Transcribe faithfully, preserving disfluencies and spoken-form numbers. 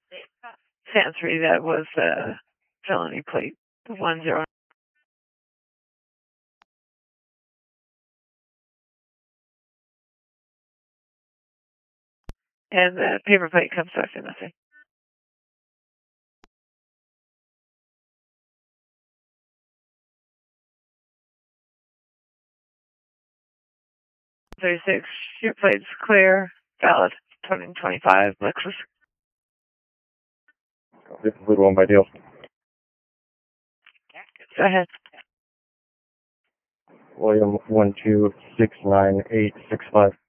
Stand three, that was uh, felony plate, the one zero. And the paper plate comes back to nothing. thirty-six, your plate's clear, valid, twenty twenty-five, Lexus. This is one by deal. Go ahead. William one two six nine eight six five.